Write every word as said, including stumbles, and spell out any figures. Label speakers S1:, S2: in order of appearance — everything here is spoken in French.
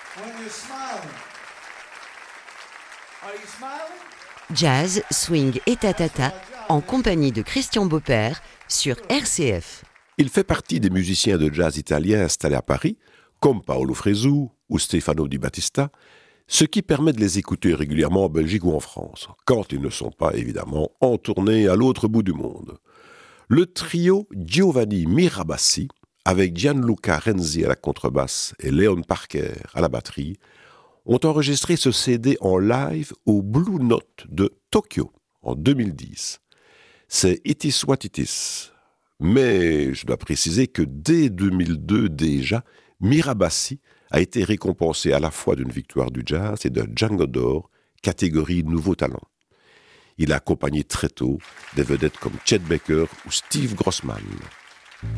S1: when you're smiling. Are you smiling?
S2: Jazz, swing et tatata en compagnie de Christian Beaupère sur R C F.
S3: Il fait partie des musiciens de jazz italiens installés à Paris, comme Paolo Fresu ou Stefano Di Battista, ce qui permet de les écouter régulièrement en Belgique ou en France, quand ils ne sont pas évidemment en tournée à l'autre bout du monde. Le trio Giovanni Mirabassi, avec Gianluca Renzi à la contrebasse et Leon Parker à la batterie, ont enregistré ce C D en live au Blue Note de Tokyo en deux mille dix. C'est It Is What It Is. Mais je dois préciser que dès deux mille deux déjà, Mirabassi a été récompensé à la fois d'une victoire du jazz et d'un Django d'or, catégorie nouveau talent. Il a accompagné très tôt des vedettes comme Chet Baker ou Steve Grossman.